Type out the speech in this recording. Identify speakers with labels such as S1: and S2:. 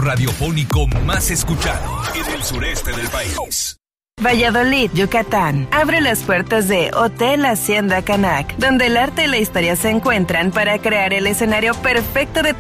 S1: radiofónico más escuchado en el sureste del país.
S2: Valladolid, Yucatán, abre las puertas de Hotel Hacienda Canac, donde el arte y la historia se encuentran para crear el escenario perfecto de